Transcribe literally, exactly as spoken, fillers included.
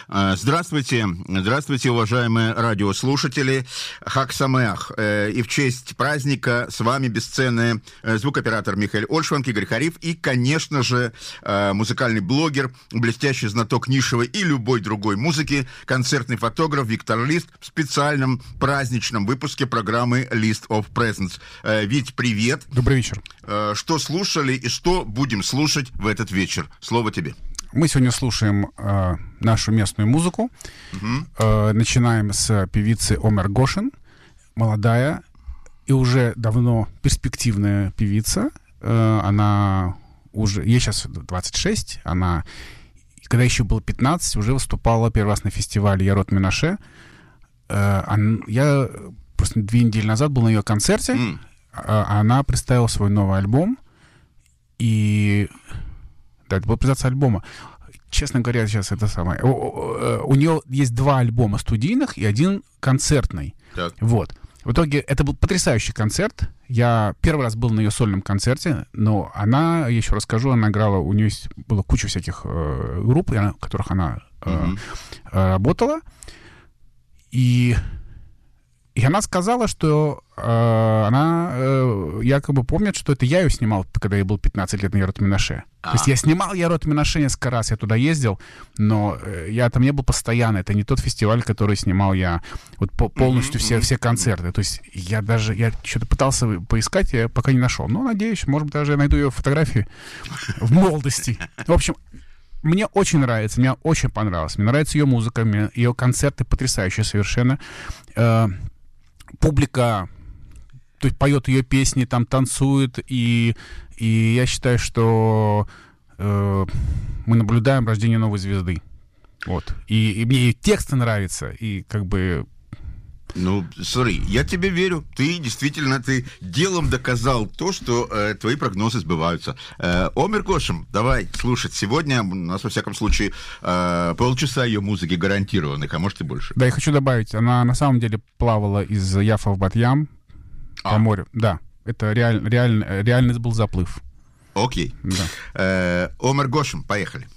Здравствуйте, здравствуйте, уважаемые радиослушатели. Хаг Самеах. И в честь праздника с вами бесценный звукооператор Михаил Ольшванг, Игорь Хариф и, конечно же, музыкальный блогер, блестящий знаток нишевой и любой другой музыки, концертный фотограф Виктор Лист в специальном праздничном выпуске программы List of Presents. Вить, привет. Добрый вечер. Что слушали и что будем слушать в этот вечер? Слово тебе. Мы сегодня слушаем э, нашу местную музыку. Uh-huh. Э, начинаем с певицы Омер Гошин. Молодая и уже давно перспективная певица. Э, она уже... Ей сейчас двадцать шесть. Она, когда еще было пятнадцать, уже выступала первый раз на фестивале Ярод Менаше. Э, он, я просто две недели назад был на ее концерте. Uh-huh. Э, она представила свой новый альбом. И... Да, это была презентация альбома. Честно говоря, сейчас это самое... У, у, у нее есть два альбома студийных и один концертный. Так. Вот. В итоге это был потрясающий концерт. Я первый раз был на ее сольном концерте, но она, я еще расскажу, она играла... У нее есть, было куча всяких э, групп, в которых она э, mm-hmm. э, работала. И... И она сказала, что э, она э, якобы помнит, что это я ее снимал, когда ей было пятнадцать лет на Ярод Менаше. А. То есть я снимал Ярод Менаше несколько раз, я туда ездил, но э, я там не был постоянно. Это не тот фестиваль, который снимал я вот по, полностью mm-hmm. все, все концерты. То есть я даже, я что-то пытался поискать, я пока не нашел. Но надеюсь, может быть, даже я найду ее фотографии в молодости. В общем... Мне очень нравится, мне очень понравилось. Мне нравится ее музыка, мне, ее концерты потрясающие совершенно. Э, публика, то есть поет ее песни, там танцует, и, и я считаю, что э, мы наблюдаем рождение новой звезды. Вот. И, и мне и тексты нравятся, и как бы... Ну, смотри, я тебе верю. Ты действительно, ты делом доказал то, что э, твои прогнозы сбываются. Э, Омер Гошин, давай слушать. Сегодня у нас, во всяком случае, э, полчаса ее музыки гарантированных, а может и больше. Да, я хочу добавить, она на самом деле плавала из Яфа в Бат-Ям а. по морю. Да, это реаль, реаль, реальный был заплыв. Окей. Да. Э, Омер Гошин, поехали.